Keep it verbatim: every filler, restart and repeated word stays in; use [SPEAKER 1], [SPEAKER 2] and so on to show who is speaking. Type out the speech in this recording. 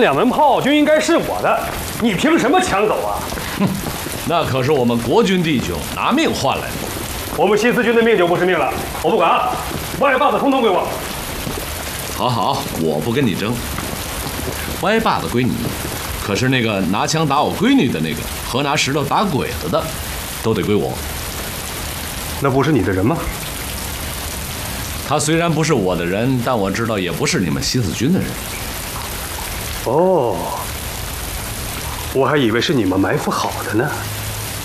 [SPEAKER 1] 两门炮就应该是我的，你凭什么抢走啊？
[SPEAKER 2] 哼，那可是我们国军弟兄拿命换来的。
[SPEAKER 1] 我们新四军的命就不是命了，我不管，歪把子通通归我。
[SPEAKER 2] 好好，我不跟你争。歪把子归你，可是那个拿枪打我闺女的那个和拿石头打鬼子的，都得归我。
[SPEAKER 1] 那不是你的人吗？
[SPEAKER 2] 他虽然不是我的人，但我知道也不是你们新四军的人。
[SPEAKER 1] 哦，我还以为是你们埋伏好的呢。